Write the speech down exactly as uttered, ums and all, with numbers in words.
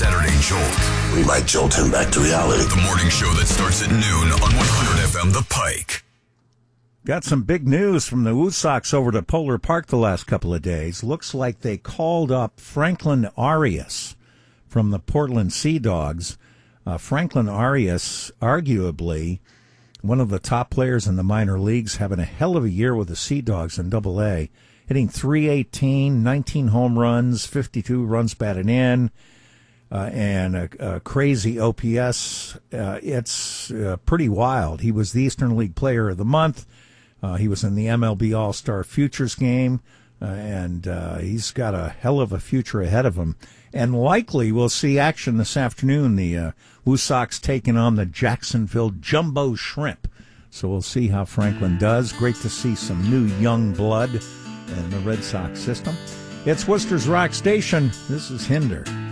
Saturday Jolt. We might jolt him back to reality. The morning show that starts at noon on one hundred F M The Pike. Got some big news from the Woo Sox over to Polar Park the last couple of days. Looks like they called up Franklin Arias from the Portland Sea Dogs. Uh, Franklin Arias, arguably one of the top players in the minor leagues, having a hell of a year with the Sea Dogs in Double A, hitting three eighteen, nineteen home runs, fifty-two runs batted in, uh, and a, a crazy O P S. Uh, it's uh, pretty wild. He was the Eastern League Player of the Month. Uh, he was in the M L B All-Star Futures game, uh, and uh, he's got a hell of a future ahead of him. And likely we'll see action this afternoon. The uh, Woo Sox taking on the Jacksonville Jumbo Shrimp. So we'll see how Franklin does. Great to see some new young blood in the Red Sox system. It's Worcester's Rock Station. This is Hinder.